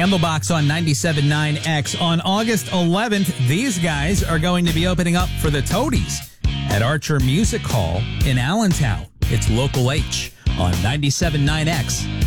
Candlebox on 97.9X. On August 11th, these guys are going to be opening up for the Toadies at Archer Music Hall in Allentown. It's Local H on 97.9X.